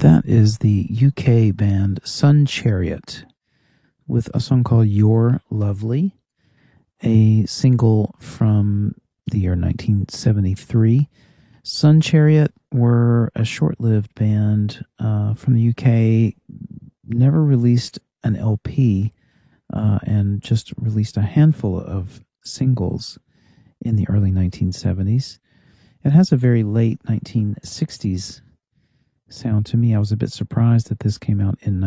That is the UK band Sun Chariot with a song called You're Lovely, a single from the year 1973. Sun Chariot were a short-lived band from the UK, never released an LP, and just released a handful of singles in the early 1970s. It has a very late 1960s sound to me. I was a bit surprised that this came out in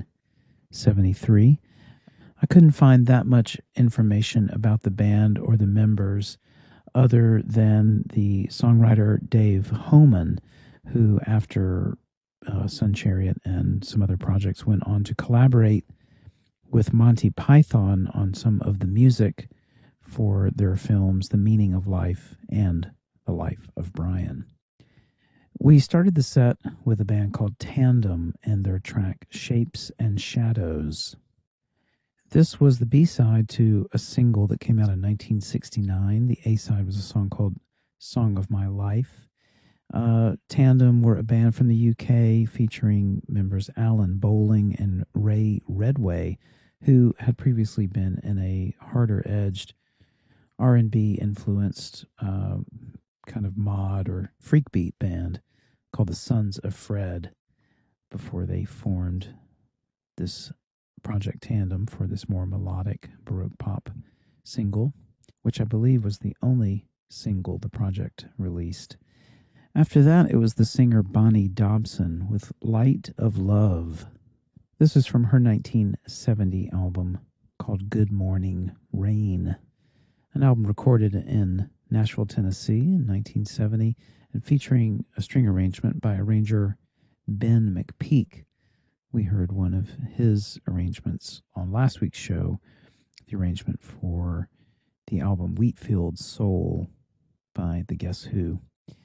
1973. I couldn't find that much information about the band or the members other than the songwriter Dave Homan, who after Sun Chariot and some other projects went on to collaborate with Monty Python on some of the music for their films The Meaning of Life and The Life of Brian. We started the set with a band called Tandem and their track Shapes and Shadows. This was the B-side to a single that came out in 1969. The A-side was a song called Song of My Life. Tandem were a band from the UK featuring members Alan Bowling and Ray Redway, who had previously been in a harder-edged R&B influenced kind of mod or freak beat band called the Sons of Fred before they formed this Project Tandem for this more melodic Baroque pop single, which I believe was the only single the project released. After that, it was the singer Bonnie Dobson with Light of Love. This is from her 1970 album called Good Morning Rain, an album recorded in Nashville, Tennessee in 1970 and featuring a string arrangement by arranger Ben McPeak. We heard one of his arrangements on last week's show, the arrangement for the album Wheatfield Soul by the Guess Who.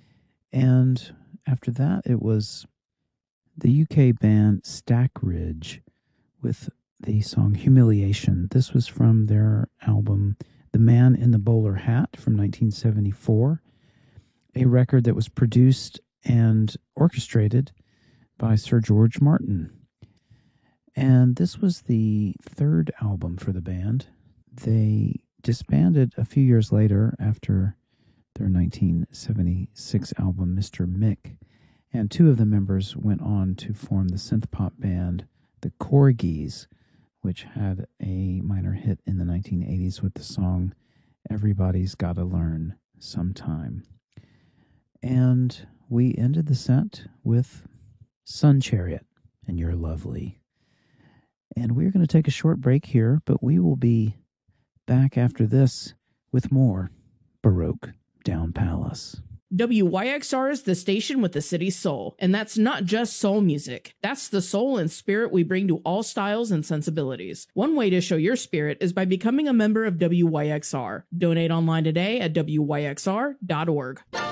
And after that, it was the UK band Stackridge with the song Humiliation. This was from their album The Man in the Bowler Hat from 1974, a record that was produced and orchestrated by Sir George Martin. And this was the third album for the band. They disbanded a few years later after their 1976 album, Mr. Mick, and two of the members went on to form the synth-pop band The Corgis, which had a minor hit in the 1980s with the song Everybody's Gotta Learn Sometime. And we ended the set with Sun Chariot and You're Lovely. And we're going to take a short break here, but we will be back after this with more Baroque Down Palace. WYXR is the station with the city's soul, and that's not just soul music. That's the soul and spirit we bring to all styles and sensibilities. One way to show your spirit is by becoming a member of WYXR. Donate online today at wyxr.org.